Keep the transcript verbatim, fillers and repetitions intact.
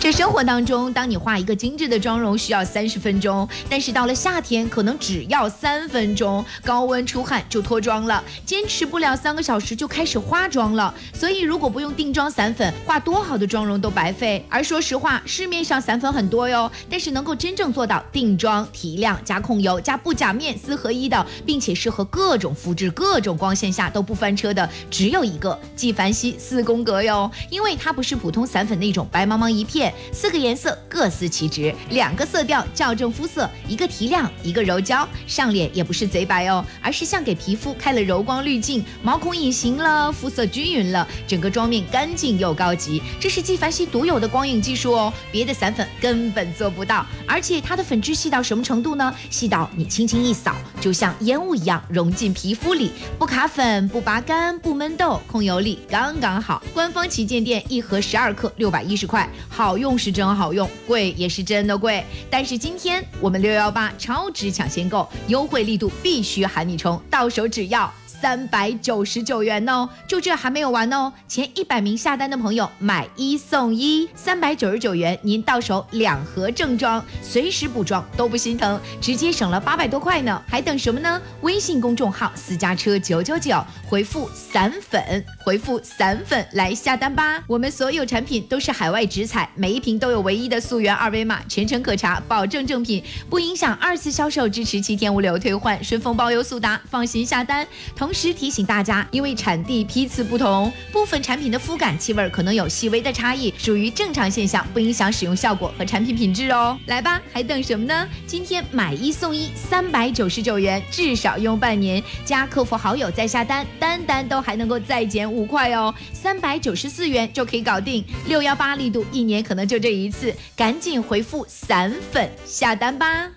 这生活当中，当你画一个精致的妆容需要三十分钟，但是到了夏天可能只要三分钟，高温出汗就脱妆了，坚持不了三个小时就开始化妆了。所以如果不用定妆散粉，画多好的妆容都白费。而说实话，市面上散粉很多哟，但是能够真正做到定妆、提亮、加控油、加不假面四合一的，并且适合各种肤质、各种光线下都不翻车的，只有一个纪梵希四宫格哟。因为它不是普通散粉那种白茫茫一片，四个颜色各司其职，两个色调校正肤色，一个提亮，一个柔焦，上脸也不是贼白哦，而是像给皮肤开了柔光滤镜，毛孔隐形了，肤色均匀了，整个妆面干净又高级。这是纪梵希独有的光影技术哦，别的散粉根本做不到。而且它的粉质细到什么程度呢？细到你轻轻一扫，就像烟雾一样融进皮肤里，不卡粉，不拔干，不闷痘，控油力刚刚好。官方旗舰店一盒十二克，六百一十块，好用是真好用，贵也是真的贵。但是今天我们六一八超值抢先购，优惠力度必须喊你冲，到手只要三百九十九元哦，就这还没有完哦！前一百名下单的朋友买一送一，三百九十九元，您到手两盒正装，随时补妆都不心疼，直接省了八百多块呢！还等什么呢？微信公众号私家车九九九，回复散粉，回复散粉来下单吧！我们所有产品都是海外直采，每一瓶都有唯一的溯源二维码，全程可查，保证正品，不影响二次销售，支持七天无理由退换，顺丰包邮速达，放心下单。同时提醒大家，因为产地批次不同，部分产品的肤感、气味可能有细微的差异，属于正常现象，不影响使用效果和产品品质哦。来吧，还等什么呢？今天买一送一，三百九十九元，至少用半年，加客服好友再下单，单单都还能够再减五块哦，三百九十四元就可以搞定。六一八力度一年可能就这一次，赶紧回复散粉下单吧。